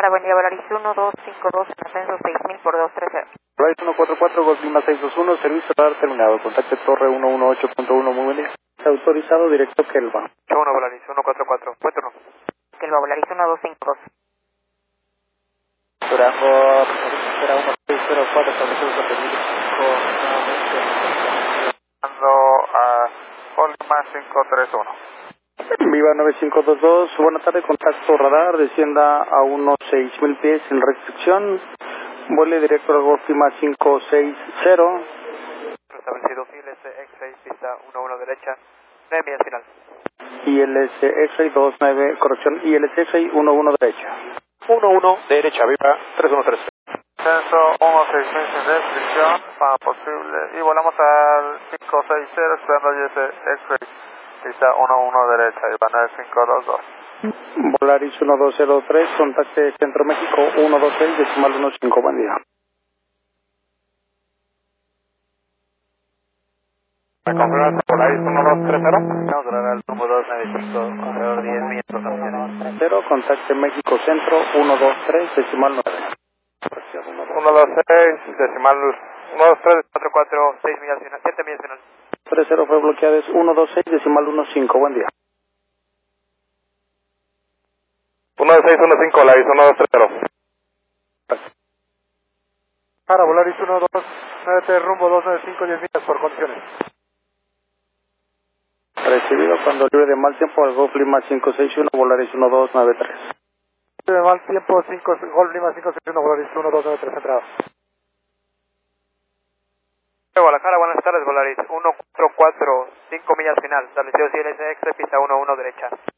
Guadalajara, buen día, Volaris 1252, en ascenso 6000 por 230. Volaris 144, Golf Lima 621, servicio radar terminado, contacte Torre 118.1, muy buen día. Autorizado directo Kelva. 1 Volaris 144, buen turno. Kelva, Volaris 1252. Durango, será 1604, establecido con Ando a Golf Lima 531. Viva 9522, buena tarde, contacto radar, descienda a unos 6000 pies en restricción, vuele directo al Golf Lima 560. Establecido ILS X-Ray, pista 11 derecha, 9 millas final. ILS X-Ray 29, corrección, ILS X-Ray 11 derecha. 11 derecha, viva 313. Censo 16000 sin restricción, para posible, y volamos al 560, esperando ILS X-Ray, pista 11 derecha, viva 9522. Volaris 1203, contacte Centro México 126, decimal 15, buen día. ¿Me confirmas Volaris 1230? Vamos a grabar el número 295, alrededor 10 millas por camiones. 0, contacte México Centro 123, decimal 9. 126, decimal 123, 44, 6 millas final, 7 millas final. 30 fue bloqueado, es 126, decimal 15, buen día. 1615, Volaris 1230. Para Volaris 129, rumbo 295, 10 millas por condiciones. Recibido cuando libre de mal tiempo al Golf Lima 561, Volaris 1293. De mal tiempo, Golf Lima 561, Volaris 1293, entrada. Guadalajara, buenas tardes, Volaris 144, 5 millas final, establecido ILS X, pista 11 derecha.